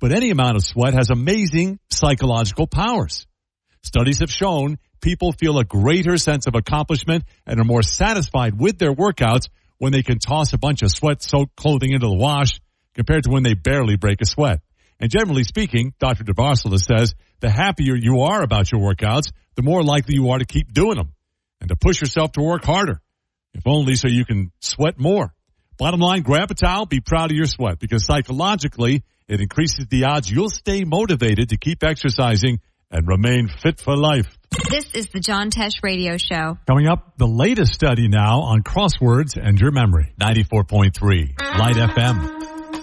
but any amount of sweat has amazing psychological powers. Studies have shown people feel a greater sense of accomplishment and are more satisfied with their workouts when they can toss a bunch of sweat-soaked clothing into the wash compared to when they barely break a sweat. And generally speaking, Dr. DeVarcela says the happier you are about your workouts, the more likely you are to keep doing them and to push yourself to work harder, if only so you can sweat more. Bottom line, grab a towel, be proud of your sweat, because psychologically it increases the odds you'll stay motivated to keep exercising and remain fit for life. This is the John Tesh Radio Show. Coming up, the latest study now on crosswords and your memory. 94.3 Light FM.